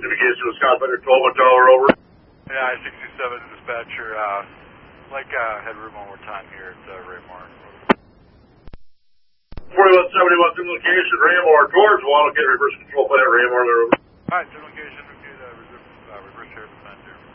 Indication Wisconsin Thunder 12 tower over. Yeah, I-67 dispatcher. Headroom one more time here at Raymore. 4171 signal location, Raymore towards 1. Okay, reverse control plan at Raymore. Alright, signal location, reverse here at the center.